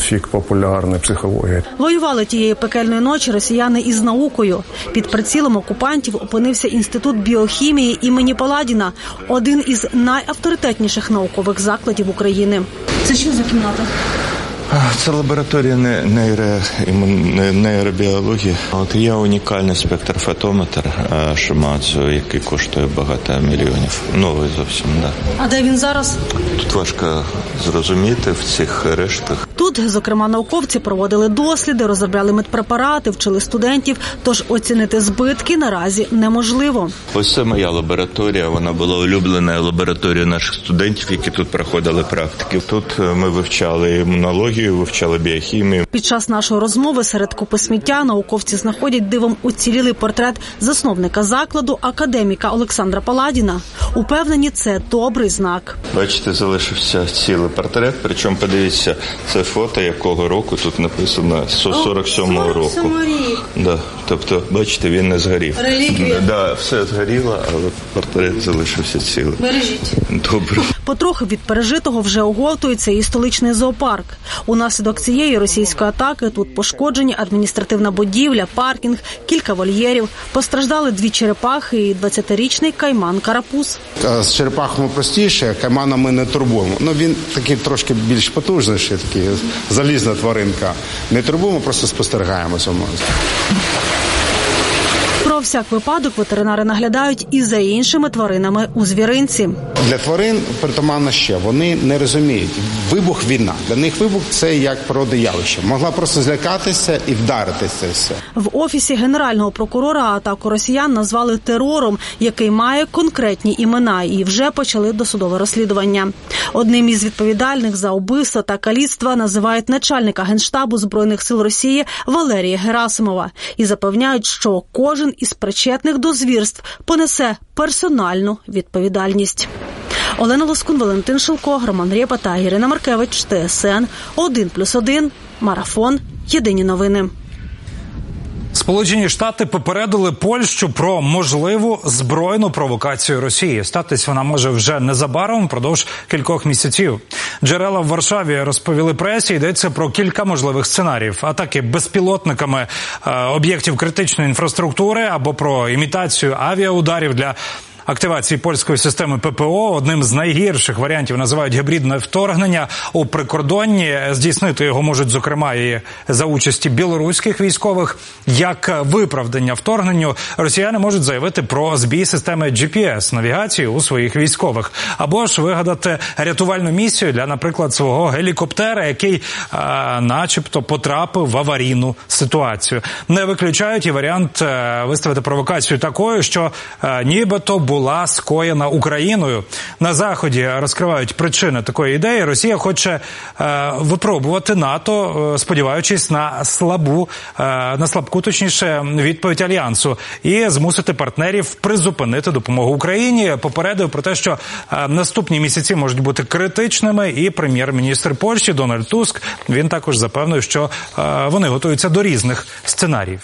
специфик популярной психологии. Воювали тієї пекельної ночі росіяни із наукою. Під прицілом окупантів опинився Інститут біохімії імені Паладіна, один із найавторитетніших наукових закладів України. Це що за кімната? Це лабораторія нейробіології. От є унікальний спектрофотометр Шимадзу, який коштує багато мільйонів. Новий зовсім, да. А де він зараз? Тут важко зрозуміти в цих рештах. Тут, зокрема, науковці проводили досліди, розробляли медпрепарати, вчили студентів, тож оцінити збитки наразі неможливо. Ось це моя лабораторія, вона була улюбленою лабораторією наших студентів, які тут проходили практики. Тут ми вивчали імунологію, вивчали біохімію. Під час нашої розмови серед купи сміття науковці знаходять дивом уцілілий портрет засновника закладу, академіка Олександра Паладіна. Упевнені, це добрий знак. Бачите, залишився цілий портрет, причому подивіться, це фото якого року, тут написано 47-го року. Да. Тобто, бачите, він не згорів. Реліквія. Да, все згоріло, але портрет залишився цілий. Бережіть. Добре. Потрохи від пережитого вже оговтується і столичний зоопарк. Унаслідок цієї російської атаки тут пошкоджені адміністративна будівля, паркінг, кілька вольєрів. Постраждали 2 черепахи і 20-річний кайман-карапуз. З черепахами простіше, каймана ми не турбуємо. Він такий трошки більш потужніший, такий залізна тваринка. Не турбуємо, просто спостерігаємо цьому. Про всяк випадок ветеринари наглядають і за іншими тваринами у звіринці. Для тварин притаманно ще. Вони не розуміють. Вибух – війна. Для них вибух – це як природне явище. Могла просто злякатися і вдаритися все. В Офісі Генерального прокурора атаку росіян назвали терором, який має конкретні імена, і вже почали досудове розслідування. Одним із відповідальних за вбивство та каліцтва називають начальника Генштабу Збройних сил Росії Валерія Герасимова і запевняють, що кожен із причетних до звірств понесе персональну відповідальність. Олена Лоскун, Валентин Шилко, Роман Рєпа та Ірина Маркевич, ТСН 1+1, Марафон, Єдині новини. Сполучені Штати попередили Польщу про можливу збройну провокацію Росії. Статись вона може вже незабаром, впродовж кількох місяців. Джерела в Варшаві розповіли пресі, йдеться про кілька можливих сценаріїв. Атаки безпілотниками об'єктів критичної інфраструктури або про імітацію авіаударів для активації польської системи ППО. Одним з найгірших варіантів називають гібридне вторгнення у прикордонні. Здійснити його можуть, зокрема, і за участі білоруських військових. Як виправдання вторгненню росіяни можуть заявити про збій системи GPS-навігації у своїх військових. Або ж вигадати рятувальну місію для, наприклад, свого гелікоптера, який начебто потрапив в аварійну ситуацію. Не виключають і варіант виставити провокацію такою, що нібито була скоєна Україною. На Заході розкривають причини такої ідеї. Росія хоче випробувати НАТО, сподіваючись на слабку, точніше, відповідь Альянсу і змусити партнерів призупинити допомогу Україні. Попередив про те, що наступні місяці можуть бути критичними, і прем'єр-міністр Польщі Дональд Туск, він також запевнив, що вони готуються до різних сценаріїв.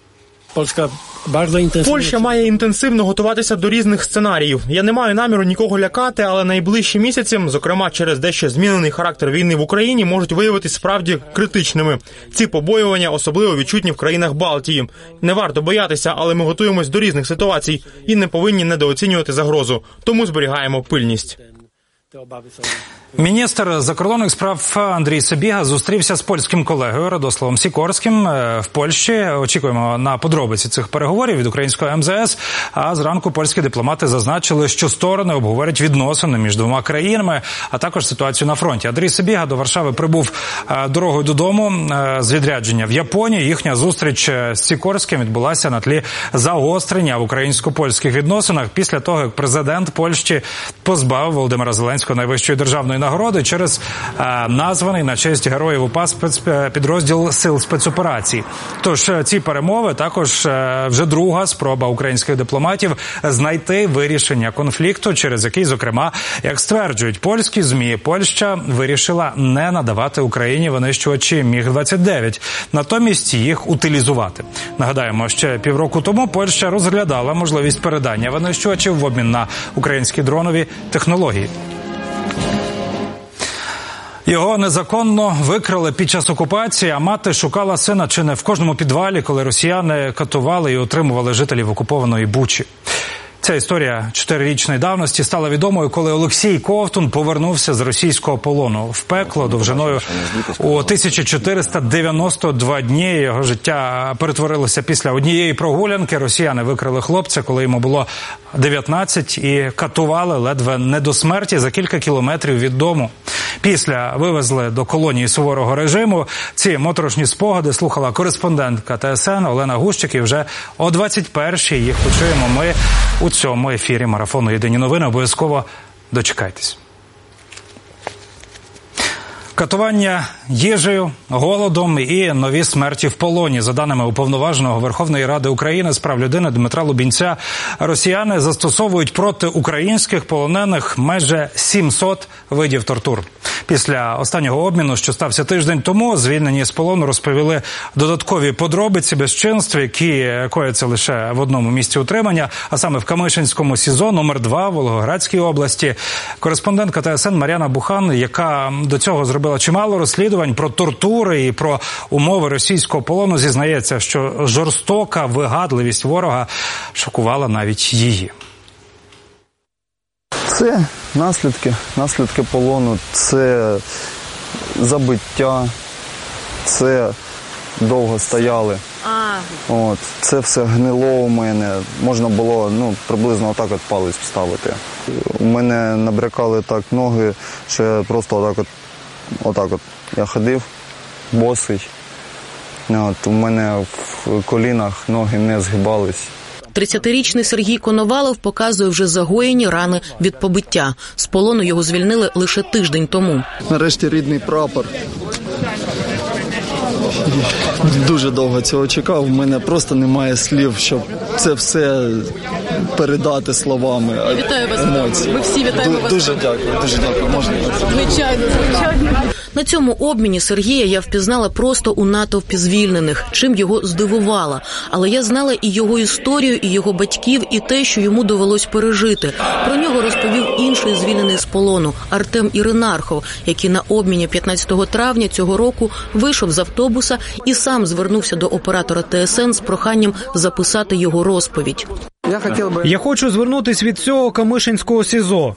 Польща має інтенсивно готуватися до різних сценаріїв. Я не маю наміру нікого лякати, але найближчі місяці, зокрема через дещо змінений характер війни в Україні, можуть виявитись справді критичними. Ці побоювання особливо відчутні в країнах Балтії. Не варто боятися, але ми готуємось до різних ситуацій і не повинні недооцінювати загрозу. Тому зберігаємо пильність. Міністр закордонних справ Андрій Сибіга зустрівся з польським колегою Радославом Сікорським в Польщі. Очікуємо на подробиці цих переговорів від українського МЗС. А зранку польські дипломати зазначили, що сторони обговорять відносини між двома країнами, а також ситуацію на фронті. Андрій Сибіга до Варшави прибув дорогою додому з відрядження в Японії. Їхня зустріч з Сікорським відбулася на тлі загострення в українсько-польських відносинах після того, як президент Польщі позбавив Володимира Зеленського найвищої державної нагороди через названий на честь героїв УПА спецпідрозділ Сил спецоперацій. Тож ці перемови також вже друга спроба українських дипломатів знайти вирішення конфлікту, через який, зокрема, як стверджують польські ЗМІ, Польща вирішила не надавати Україні винищувачі Міг-29, натомість їх утилізувати. Нагадаємо, ще півроку тому Польща розглядала можливість передання винищувачів в обмін на українські дронові технології. Його незаконно викрали під час окупації, а мати шукала сина чи не в кожному підвалі, коли росіяни катували і утримували жителів окупованої Бучі. Ця історія 4-річної давності стала відомою, коли Олексій Ковтун повернувся з російського полону в пекло довжиною у 1492 дні. Його життя перетворилося після однієї прогулянки. Росіяни викрили хлопця, коли йому було 19, і катували ледве не до смерті за кілька кілометрів від дому. Після вивезли до колонії суворого режиму. Ці моторошні спогади слухала кореспондентка ТСН Олена Гущик, і вже о 21-й їх почуємо ми у цьому ефірі марафону «Єдині новини». Обов'язково дочекайтесь. Катування їжею, голодом і нові смерті в полоні. За даними Уповноваженого Верховної Ради України з прав людини Дмитра Лубінця, росіяни застосовують проти українських полонених майже 700 видів тортур. Після останнього обміну, що стався тиждень тому, звільнені з полону розповіли додаткові подробиці безчинств, які кояться лише в одному місці утримання, а саме в Камишинському СІЗО номер 2 в Волгоградській області. Кореспондентка ТСН Мар'яна Бухан, яка до цього зробила чимало розслідувань про тортури і про умови російського полону, зізнається, що жорстока вигадливість ворога шокувала навіть її. Це наслідки полону, це забиття, це довго стояли. Це все гнило у мене. Можна було приблизно отак от палець вставити. У мене набрякали так ноги, що я просто отак от я ходив, босий. У мене в колінах ноги не згибались. 30-річний Сергій Коновалов показує вже загоєні рани від побиття. З полону його звільнили лише тиждень тому. Нарешті рідний прапор. Дуже довго цього чекав. У мене просто немає слів, щоб це все передати словами. Вітаю вас. Емоції. Ми всі вітаємо вас. Дуже дякую. Можна? Звичайно. На цьому обміні Сергія я впізнала просто у натовпі звільнених, чим його здивувала. Але я знала і його історію, і його батьків, і те, що йому довелось пережити. Про нього розповів інший звільнений з полону – Артем Іринархов, який на обміні 15 травня цього року вийшов з автобуса і сам звернувся до оператора ТСН з проханням записати його розповідь. Я хочу звернутися від цього Камишинського СІЗО.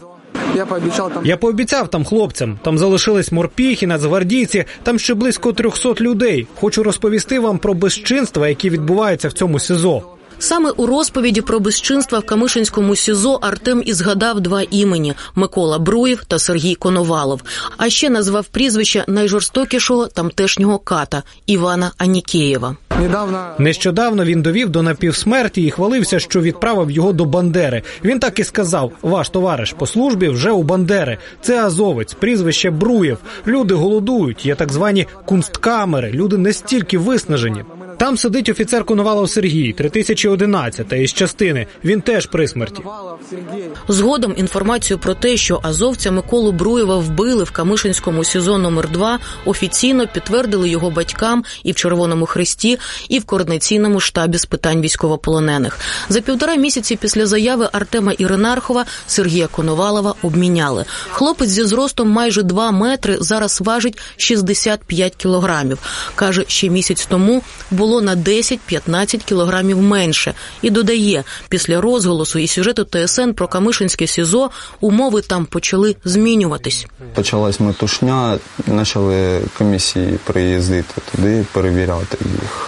Я пообіцяв там хлопцям. Там залишились морпіхи, нацгвардійці, там ще близько 300 людей. Хочу розповісти вам про безчинства, які відбуваються в цьому СІЗО. Саме у розповіді про безчинства в Камишинському СІЗО Артем і згадав два імені – Микола Бруєв та Сергій Коновалов. А ще назвав прізвище найжорстокішого тамтешнього ката – Івана Анікеєва. Нещодавно він довів до напівсмерті і хвалився, що відправив його до Бандери. Він так і сказав: «Ваш товариш по службі вже у Бандери. Це азовець, прізвище Бруєв. Люди голодують, є так звані кунсткамери, люди настільки виснажені». Там сидить офіцер Коновалов Сергій, 3011 із частини. Він теж при смерті. Згодом інформацію про те, що азовця Миколу Бруєва вбили в Камишинському СІЗО номер 2, офіційно підтвердили його батькам і в Червоному Хресті, і в Координаційному штабі з питань військовополонених. За 1,5 місяці після заяви Артема Іринархова Сергія Коновалова обміняли. Хлопець зі зростом майже 2 метри зараз важить 65 кілограмів. Каже, ще місяць тому було на 10-15 кілограмів менше. І додає, після розголосу і сюжету ТСН про Камишинське СІЗО умови там почали змінюватись. Почалась метушня, почали комісії приїздити туди, перевіряти їх.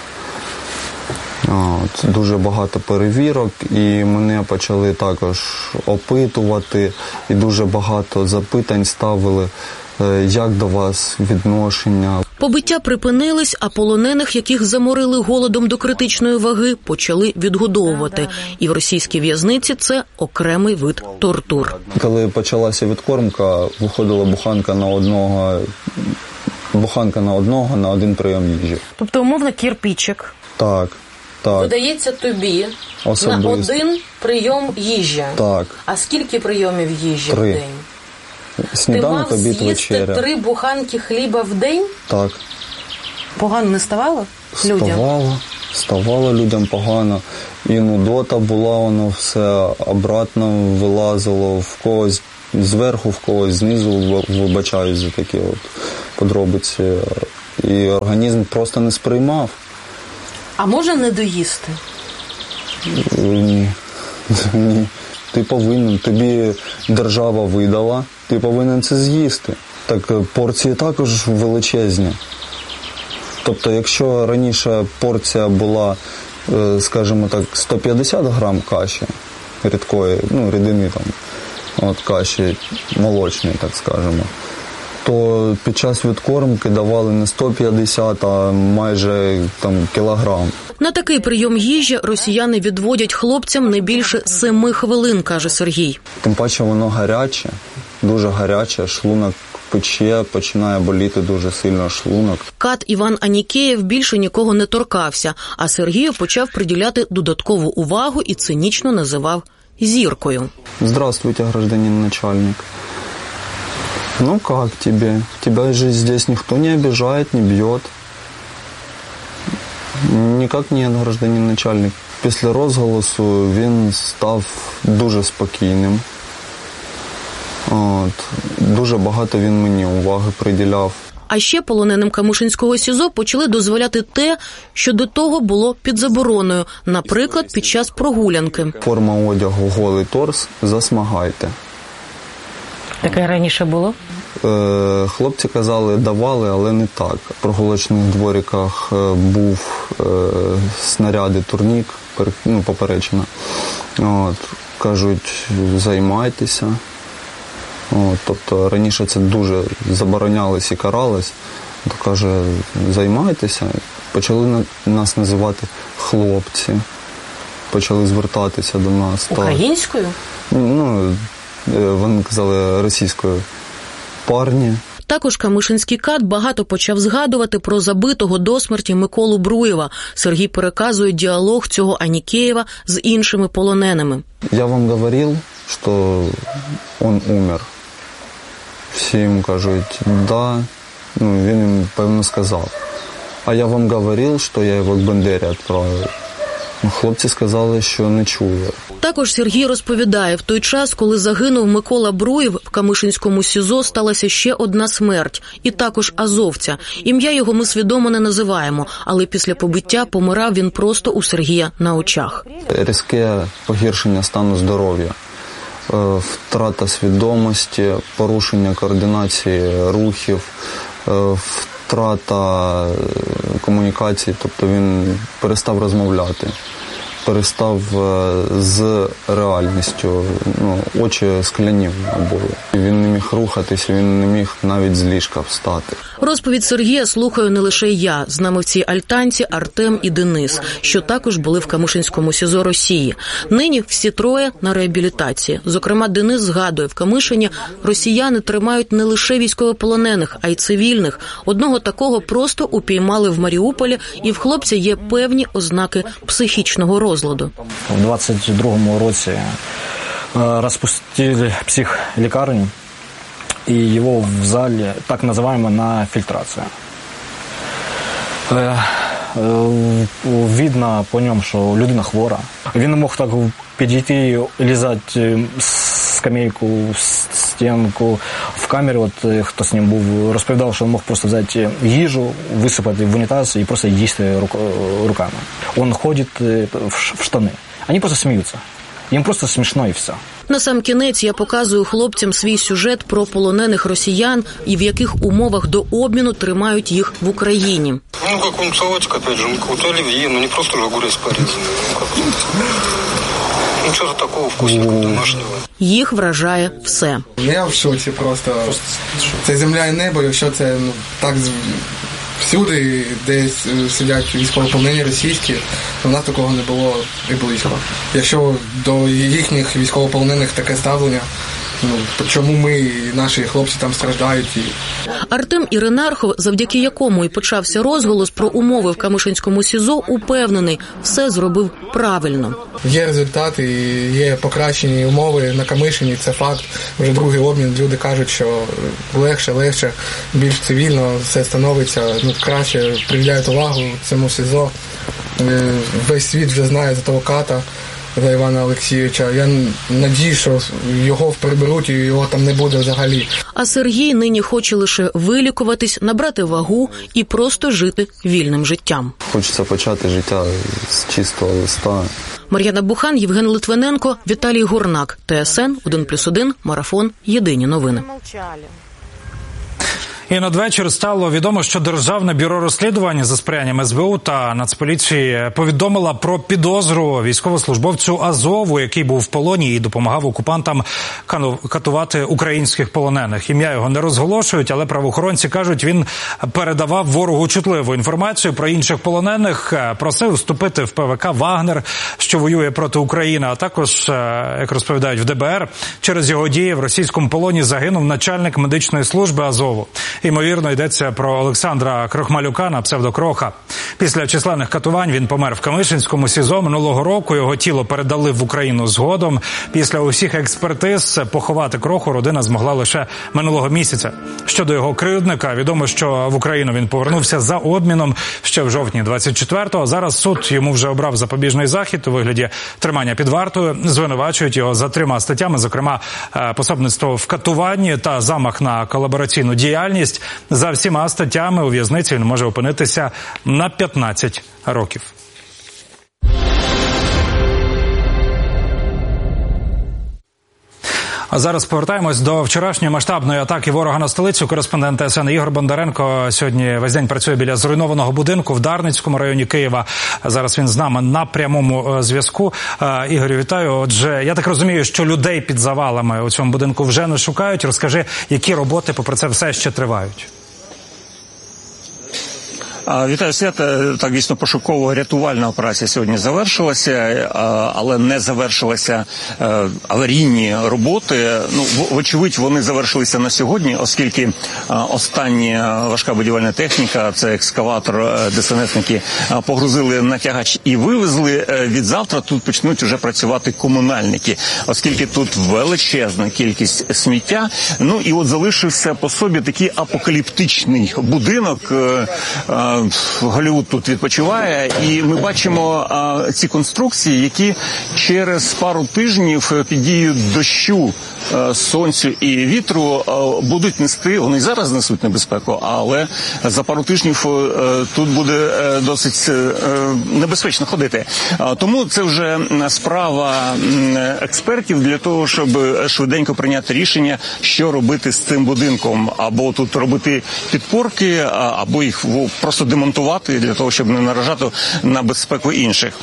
Дуже багато перевірок, і мене почали також опитувати, і дуже багато запитань ставили, як до вас відношення. Побиття припинились, а полонених, яких заморили голодом до критичної ваги, почали відгодовувати. І в російській в'язниці це окремий вид тортур. Коли почалася відкормка, виходила буханка на один прийом їжі. Тобто, умовно, кирпичик. Так. Видається тобі особисто на один прийом їжі. Так. А скільки прийомів їжі 3. в день? Сніданок, обід, вечеря. Ти мав з'їсти 3 буханки хліба в день? Так. Погано не ставало людям? Ставало людям погано. І нудота була, воно все обратно вилазило, в когось зверху, в когось знизу, вибачаюсь за такі подробиці, і організм просто не сприймав. А може не доїсти? Ні. Ти повинен, тобі держава видала, ти повинен це з'їсти. Так порції також величезні. Тобто, якщо раніше порція була, скажімо так, 150 грам каші рідкої, рідини каші молочної, так скажемо, то під час відкормки давали не 150, а майже кілограм. На такий прийом їжі росіяни відводять хлопцям не більше 7 хвилин, каже Сергій. Тим паче воно гаряче, дуже гаряче, шлунок пече, починає боліти дуже сильно шлунок. Кат Іван Анікеєв більше нікого не торкався, а Сергію почав приділяти додаткову увагу і цинічно називав зіркою. Здравствуйте, гражданин начальник. Ну как тебе? Тебя же здесь никто не обижает, не бьет. Никак нет, гражданин начальник. Після розголосу він став дуже спокійним. Дуже багато він мені уваги приділяв. А ще полоненим Камишинського СІЗО почали дозволяти те, що до того було під забороною, наприклад, під час прогулянки. Форма одягу голий торс, засмагайте. Таке раніше було? Хлопці казали, давали, але не так. В прогулочних двориках був снаряди, турнік, поперечина. Кажуть, займайтеся. Тобто раніше це дуже заборонялось і каралось. То каже, займайтеся. Почали нас називати хлопці. Почали звертатися до нас. Українською? Вони казали російською. Парні. Також Камишинський кат багато почав згадувати про забитого до смерті Миколу Бруєва. Сергій переказує діалог цього Анікеєва з іншими полоненими. Я вам говорив, що він умер. Всі йому кажуть, да. Він їм, певно, сказав. А я вам говорив, що я його к Бандері відправив. Хлопці сказали, що не чує. Також Сергій розповідає, в той час, коли загинув Микола Бруєв, в Камишинському СІЗО сталася ще одна смерть. І також азовця. Ім'я його ми свідомо не називаємо, але після побиття помирав він просто у Сергія на очах. Різке погіршення стану здоров'я, втрата свідомості, порушення координації рухів, втрата комунікації, тобто він перестав розмовляти, перестав з реальністю, очі скляні були. Він не міг рухатись, він не міг навіть з ліжка встати. Розповідь Сергія слухаю не лише я. З нами в цій альтанці Артем і Денис, що також були в Камишинському СІЗО Росії. Нині всі троє на реабілітації. Зокрема, Денис згадує, в Камишині росіяни тримають не лише військовополонених, а й цивільних. Одного такого просто упіймали в Маріуполі, і в хлопця є певні ознаки психічного розладу. У 22-му році розпустили психлікарню, и его взяли, так называемую, на фильтрацию. Видно по ньому, що людина хвора. Він не мог так підійти, лізати скамейку, стінку. В камері, хто з ним був, розповідав, що він мог просто взяти їжу, висипати в унітаз і просто їсти руками. Він ходить в штани. Вони просто сміються. Їм просто смішно і все. Насамкінець я показую хлопцям свій сюжет про полонених росіян і в яких умовах до обміну тримають їх в Україні. Какой-нибудь салатик, опять же, какой-то оливье, не просто же огурец порезанный. Чого такого вкусненького домашнього. Їх вражає все. Я в шоці просто. Це земля і небо, якщо це так всюди, де сидять військовополонені російські, у нас такого не було і близько. Якщо до їхніх військовополонених таке ставлення, чому ми, наші хлопці там страждають? Артем Іринархов, завдяки якому і почався розголос про умови в Камишинському СІЗО, упевнений, все зробив правильно. Є результати, є покращені умови на Камишині, це факт. Вже другий обмін, люди кажуть, що легше, більш цивільно все становиться, краще приділяють увагу цьому СІЗО. Весь світ вже знає за того ката. за Івана Олексійовича. Я надію, що його приберуть і його там не буде взагалі. А Сергій нині хоче лише вилікуватись, набрати вагу і просто жити вільним життям. Хочеться почати життя з чистого листа. Мар'яна Бухан, Євген Литвиненко, Віталій Горнак. ТСН 1+1, Марафон. Єдині новини. І надвечір стало відомо, що Державне бюро розслідувань за сприянням СБУ та Нацполіції повідомила про підозру військовослужбовцю Азову, який був в полоні і допомагав окупантам катувати українських полонених. Ім'я його не розголошують, але правоохоронці кажуть, він передавав ворогу чутливу інформацію про інших полонених, просив вступити в ПВК «Вагнер», що воює проти України, а також, як розповідають в ДБР, через його дії в російському полоні загинув начальник медичної служби Азову. Ймовірно, йдеться про Олександра Крохмалюка на псевдокроха. Після численних катувань він помер в Камишинському СІЗО минулого року. Його тіло передали в Україну згодом. Після усіх експертиз поховати кроху родина змогла лише минулого місяця. Щодо його кривдника, відомо, що в Україну він повернувся за обміном ще в жовтні 24-го. Зараз суд йому вже обрав запобіжний захід у вигляді тримання під вартою. Звинувачують його за 3 статтями, зокрема пособництво в катуванні та замах на колабораційну діяльність. За всіма статтями у в'язниці він може опинитися на 15 років. А зараз повертаємось до вчорашньої масштабної атаки ворога на столицю. Кореспондент ТСН Ігор Бондаренко сьогодні весь день працює біля зруйнованого будинку в Дарницькому районі Києва. Зараз він з нами на прямому зв'язку. Ігорю, вітаю. Отже, я так розумію, що людей під завалами у цьому будинку вже не шукають. Розкажи, які роботи, попри це, все ще тривають? Вітаю, Свята. Так, дійсно, пошуково-рятувальна операція сьогодні завершилася, але не завершилися аварійні роботи. Ну, вочевидь, вони завершилися на сьогодні, оскільки остання важка будівельна техніка, це екскаватор, ДСНСники погрузили на тягач і вивезли. Від завтра тут почнуть вже працювати комунальники, оскільки тут величезна кількість сміття. Ну і от залишився по собі такий апокаліптичний будинок. Голлівуд тут відпочиває, і ми бачимо ці конструкції, які через пару тижнів під дією дощу, сонцю і вітру будуть нести, вони і зараз несуть небезпеку, але за пару тижнів тут буде досить небезпечно ходити. Тому це вже справа експертів для того, щоб швиденько прийняти рішення, що робити з цим будинком. Або тут робити підпорки, або їх просто демонтувати для того, щоб не наражати на безпеку інших.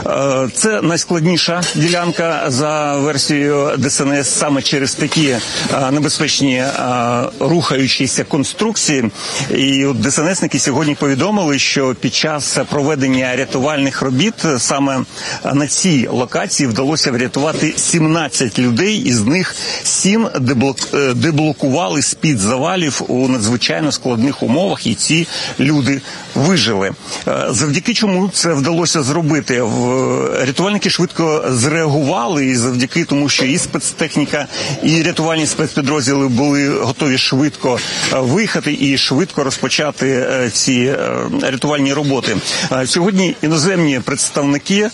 Це найскладніша ділянка за версією ДСНС саме через такі небезпечні рухаючіся конструкції. І от ДСНСники сьогодні повідомили, що під час проведення рятувальних робіт саме на цій локації вдалося врятувати 17 людей, із них 7 деблокували з-під завалів у надзвичайно складних умовах, і ці люди вижили. Завдяки чому це вдалося зробити? Рятувальники швидко зреагували, і завдяки тому, що і спецтехніка, і рятувальні спецпідрозділи були готові швидко виїхати і швидко розпочати ці рятувальні роботи. Сьогодні іноземні представники,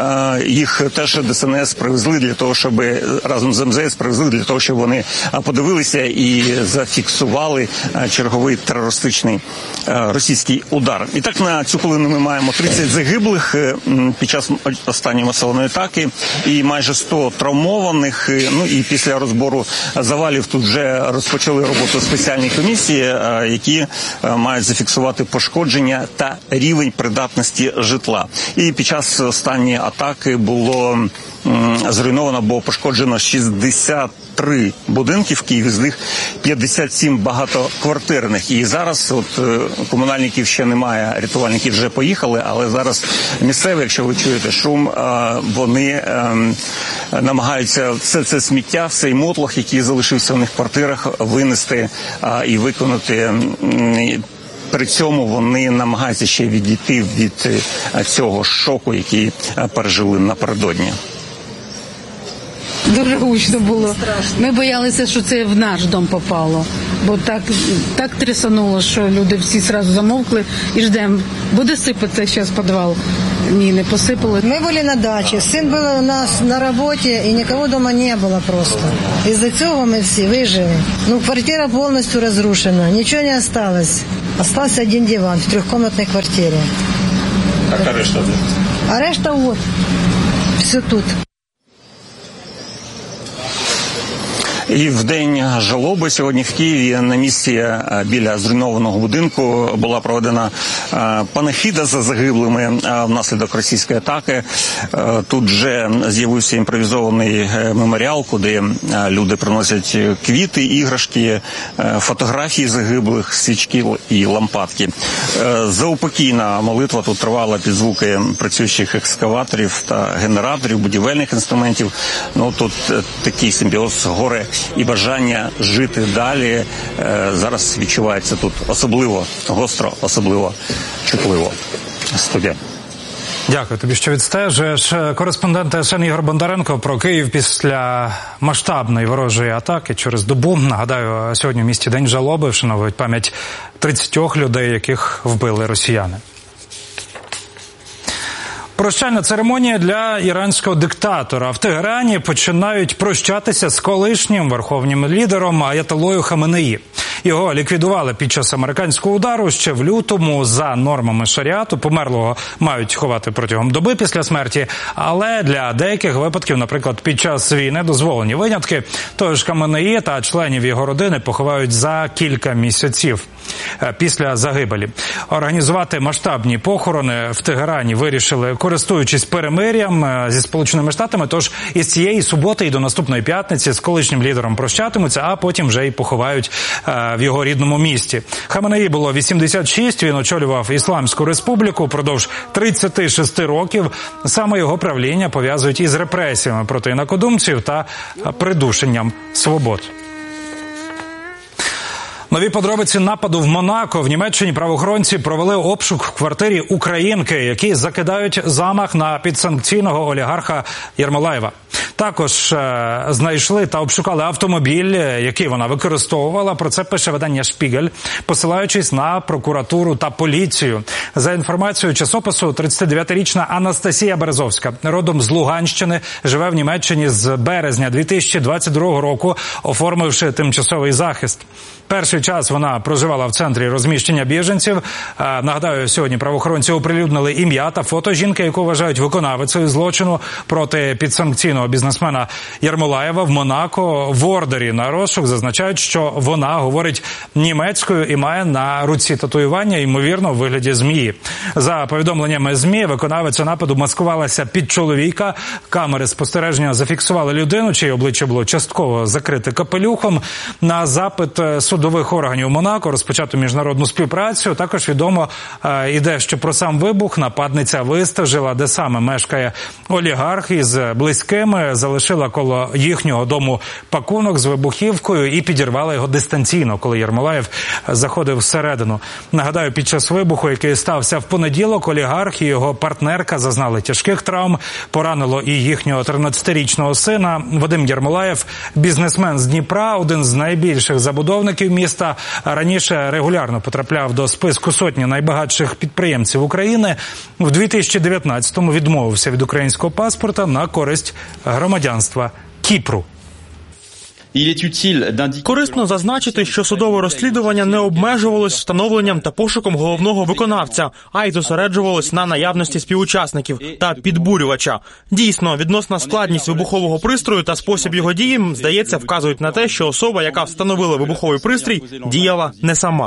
їх теж ДСНС привезли для того, щоб разом з МЗС привезли для того, щоб вони подивилися і зафіксували черговий терористичний російський удар. І так, на цю хвилину ми маємо 30 загиблих під час останньої масованої атаки і майже 100 травмованих. Ну і після розбору завалів тут вже розпочали роботу спеціальні комісії, які мають зафіксувати пошкодження та рівень придатності житла. І під час останньої атаки було зруйновано або пошкоджено 63 будинки в Києві, з них 57 багатоквартирних. І зараз от комунальників ще немає, рятувальники вже поїхали, але зараз місцеві, якщо ви чуєте шум, вони намагаються все це сміття, цей мотлох, який залишився в них в квартирах, винести і виконати. При цьому вони намагаються ще відійти від цього шоку, який пережили напередодні. Дуже гучно було. Ми боялися, що це в наш дом попало, бо так трясануло, що люди всі одразу замовкли і ждемо, буде сипатися зараз підвал. міни посипали. Мы были на даче, сын был у нас на работе, и никого дома не было просто. Из-за цього мы все выжили. Квартира полностью разрушена, ничего не осталось. Остался один диван в 3-комнатной квартире. А решта тут? А решта вот, все тут. І в день жалоби сьогодні в Києві на місці біля зруйнованого будинку була проведена панахида за загиблими внаслідок російської атаки. Тут вже з'явився імпровізований меморіал, куди люди приносять квіти, іграшки, фотографії загиблих, свічки і лампадки. Заупокійна молитва тут тривала під звуки працюючих екскаваторів та генераторів, будівельних інструментів. Тут такий симбіоз гори і бажання жити далі зараз відчувається тут особливо гостро, особливо чутливо. Студія. Дякую тобі, що відстежуєш. Кореспондент ТСН Ігор Бондаренко про Київ після масштабної ворожої атаки через добу. Нагадаю, сьогодні в місті День жалоби вшановують пам'ять 30 людей, яких вбили росіяни. Прощальна церемонія для іранського диктатора. В Тегерані починають прощатися з колишнім верховнім лідером Аятоллою Хаменеї. Його ліквідували під час американського удару ще в лютому за нормами шаріату. Померлого мають ховати протягом доби після смерті, але для деяких випадків, наприклад, під час війни, дозволені винятки. Тож Хаменеї та членів його родини поховають за кілька місяців після загибелі. Організувати масштабні похорони в Тегерані вирішили, користуючись перемир'ям зі Сполученими Штатами, тож із цієї суботи і до наступної п'ятниці з колишнім лідером прощатимуться, а потім вже й поховають в його рідному місті. Хаменеї було 86, він очолював Ісламську республіку впродовж 36 років. Саме його правління пов'язують із репресіями проти інакодумців та придушенням свобод. Нові подробиці нападу в Монако. В Німеччині правоохоронці провели обшук в квартирі українки, які закидають замах на підсанкційного олігарха Єрмолаєва. Також знайшли та обшукали автомобіль, який вона використовувала. Про це пише видання «Шпігель», посилаючись на прокуратуру та поліцію. За інформацією часопису, 39-річна Анастасія Березовська, родом з Луганщини, живе в Німеччині з березня 2022 року, оформивши тимчасовий захист. Перший час вона проживала в центрі розміщення біженців. Нагадаю, сьогодні правоохоронці оприлюднили ім'я та фото жінки, яку вважають виконавицею злочину проти підсанкційного бізнесмена Єрмолаєва в Монако. В ордері на розшук зазначають, що вона говорить німецькою і має на руці татуювання, ймовірно, в вигляді змії. За повідомленнями ЗМІ, виконавиця нападу маскувалася під чоловіка. Камери спостереження зафіксували людину, чиє обличчя було частково закрите капелюхом. На запит судових органів Монако розпочато міжнародну співпрацю. Також відомо і дещо про сам вибух. Нападниця вистежила, де саме мешкає олігарх, із близькими залишила коло їхнього дому пакунок з вибухівкою і підірвала його дистанційно, коли Єрмолаєв заходив всередину. Нагадаю, під час вибуху, який стався в понеділок, олігарх і його партнерка зазнали тяжких травм. Поранило і їхнього 13-річного сина. Вадим Єрмолаєв, бізнесмен з Дніпра, один з найбільших забудовників міста, раніше регулярно потрапляв до списку сотні найбагатших підприємців України. В 2019-му відмовився від українського паспорта на користь громадянства Кіпру. Корисно зазначити, що судове розслідування не обмежувалось встановленням та пошуком головного виконавця, а й зосереджувалось на наявності співучасників та підбурювача. Дійсно, відносна складність вибухового пристрою та спосіб його дії, здається, вказують на те, що особа, яка встановила вибуховий пристрій, діяла не сама.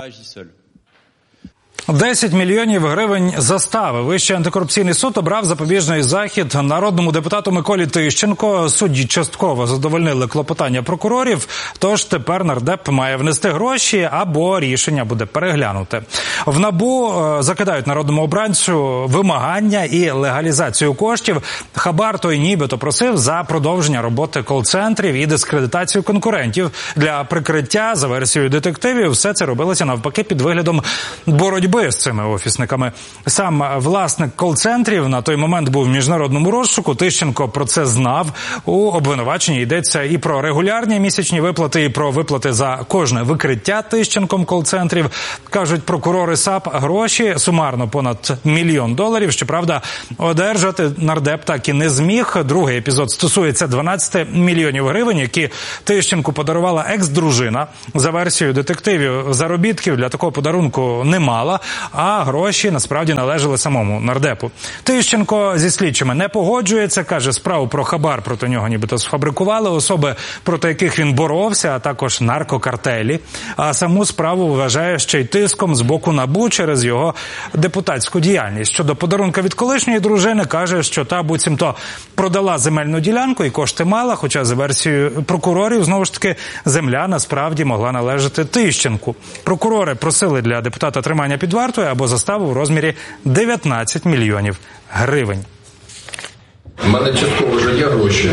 10 мільйонів гривень застави. Вищий антикорупційний суд обрав запобіжний захід народному депутату Миколі Тищенко. Судді частково задовольнили клопотання прокурорів, тож тепер нардеп має внести гроші або рішення буде переглянуте. В НАБУ закидають народному обранцю вимагання і легалізацію коштів. Хабар той нібито просив за продовження роботи кол-центрів і дискредитацію конкурентів. Для прикриття, за версією детективів, все це робилося навпаки під виглядом боротьби боротьби з цими офісниками. Сам власник кол-центрів на той момент був в міжнародному розшуку. Тищенко про це знав. У обвинуваченні йдеться і про регулярні місячні виплати, і про виплати за кожне викриття Тищенком кол-центрів. Кажуть прокурори САП, гроші сумарно понад $1 мільйон. Щоправда, одержати нардеп так і не зміг. Другий епізод стосується 12 мільйонів гривень, які Тищенку подарувала екс-дружина. За версією детективів, заробітків для такого подарунку не мала, а гроші насправді належали самому нардепу. Тищенко зі слідчими не погоджується, каже, справу про хабар проти нього нібито сфабрикували, особи, проти яких він боровся, а також наркокартелі. А саму справу вважає ще й тиском з боку НАБУ через його депутатську діяльність. Щодо подарунка від колишньої дружини, каже, що та буцімто продала земельну ділянку і кошти мала, хоча за версією прокурорів, знову ж таки, земля насправді могла належати Тищенку. Прокурори просили для депутата тримання під вартою або заставу в розмірі 19 мільйонів гривень. У мене частково вже є гроші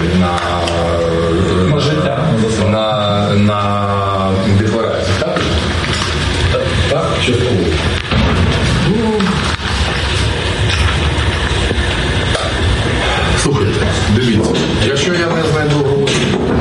на декларацію, так? Так, частково. Слухайте, дивіться, якщо я не знайду гроші,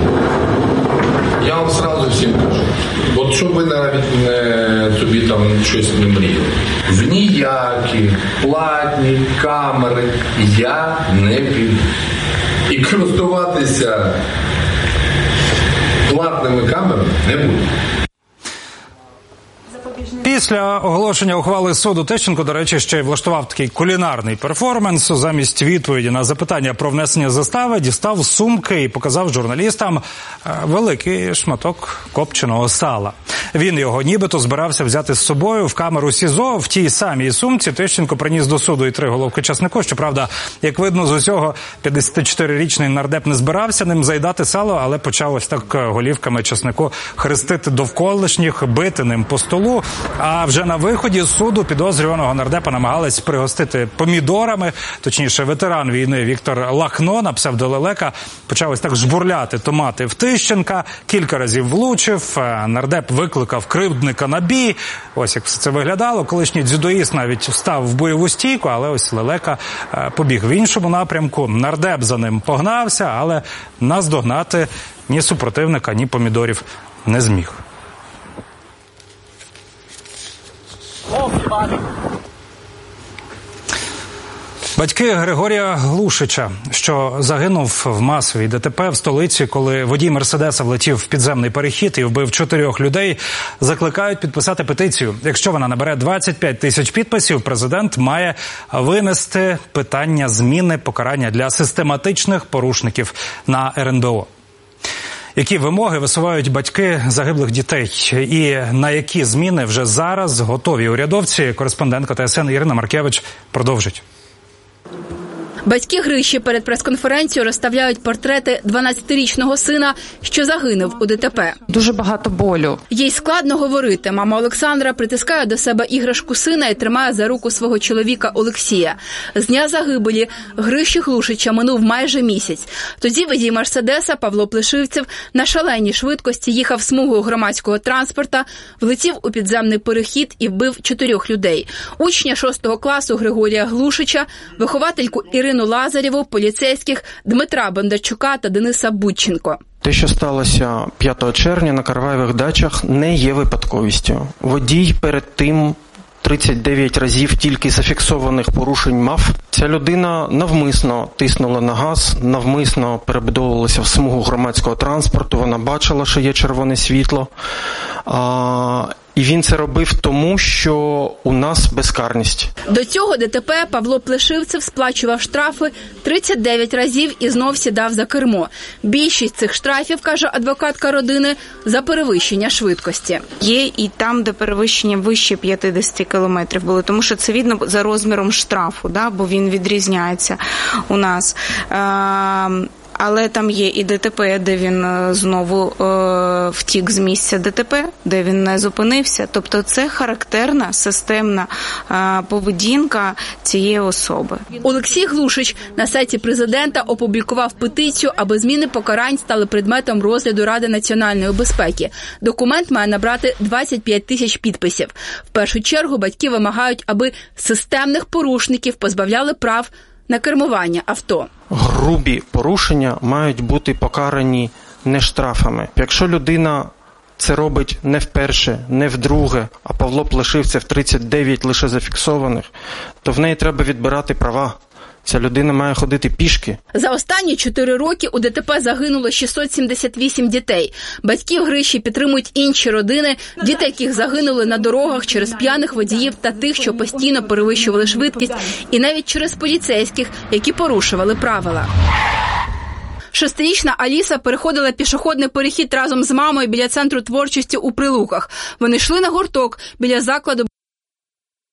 я вам одразу всім кажу, от щоб ви навіть собі там щось не мріяли, в ніякі платні камери я не піду. І користуватися платними камерами не буду. Після оголошення ухвали суду Тищенко, до речі, ще й влаштував такий кулінарний перформанс. Замість відповіді на запитання про внесення застави дістав сумки і показав журналістам великий шматок копченого сала. Він його нібито збирався взяти з собою в камеру СІЗО. В тій самій сумці Тищенко приніс до суду і 3 головки часнику. Щоправда, як видно з усього, 54-річний нардеп не збирався ним заїдати сало, але почав ось так голівками часнику хрестити довколишніх, бити ним по столу. А вже на виході з суду підозрюваного нардепа намагались пригостити помідорами. Точніше, ветеран війни Віктор Лахно на псевдолелека почав ось так жбурляти томати в Тищенка. Кілька разів влучив. Нардеп викликав кривдника на бій. Ось як все це виглядало. Колишній дзюдоїст навіть встав в бойову стійку, але ось лелека побіг в іншому напрямку. Нардеп за ним погнався, але наздогнати ні супротивника, ні помідорів не зміг. Батьки Григорія Глушича, що загинув в масовій ДТП в столиці, коли водій Мерседеса влетів в підземний перехід і вбив 4 людей, закликають підписати петицію. Якщо вона набере 25 тисяч підписів, президент має винести питання зміни покарання для систематичних порушників на РНБО. Які вимоги висувають батьки загиблих дітей і на які зміни вже зараз готові урядовці? Кореспондентка ТСН Ірина Маркевич продовжить. Батьки Гриші перед прес-конференцією розставляють портрети 12-річного сина, що загинув у ДТП. Дуже багато болю. Їй складно говорити. Мама Олександра притискає до себе іграшку сина і тримає за руку свого чоловіка Олексія. З дня загибелі Гриші Глушича минув майже місяць. Тоді водій Мерседеса Павло Плешивцев на шаленій швидкості їхав смугою громадського транспорта, влетів у підземний перехід і вбив 4 людей. Учня 6 класу Григорія Глушича, виховательку Ірину Лазарєву, поліцейських Дмитра Бондарчука та Дениса Будченко. Те, що сталося 5 червня на Караваєвих дачах, не є випадковістю. Водій перед тим 39 разів тільки зафіксованих порушень мав. Ця людина навмисно тиснула на газ, навмисно перебудовувалася в смугу громадського транспорту, вона бачила, що є червоне світло. І він це робив тому, що у нас безкарність. До цього ДТП Павло Плешивцев сплачував штрафи 39 разів і знов сідав за кермо. Більшість цих штрафів, каже адвокатка родини, за перевищення швидкості. Є і там, де перевищення вище 50 кілометрів було, тому що це видно за розміром штрафу, бо він відрізняється у нас. Але там є і ДТП, де він знову втік з місця ДТП, де він не зупинився. Тобто це характерна системна поведінка цієї особи. Олексій Глушич на сайті президента опублікував петицію, аби зміни покарань стали предметом розгляду Ради національної безпеки. Документ має набрати 25 тисяч підписів. В першу чергу батьки вимагають, аби системних порушників позбавляли прав на кермування авто. Грубі порушення мають бути покарані не штрафами. Якщо людина це робить не вперше, не вдруге, а Павло Плешивцев 39 лише зафіксованих, то в неї треба відбирати права. Ця людина має ходити пішки. За останні 4 роки у ДТП загинуло 678 дітей. Батьків Гриші підтримують інші родини, діти яких загинули на дорогах через п'яних водіїв та тих, що постійно перевищували швидкість, і навіть через поліцейських, які порушували правила. 6-річна Аліса переходила пішохідний перехід разом з мамою біля центру творчості у Прилуках. Вони йшли на гурток біля закладу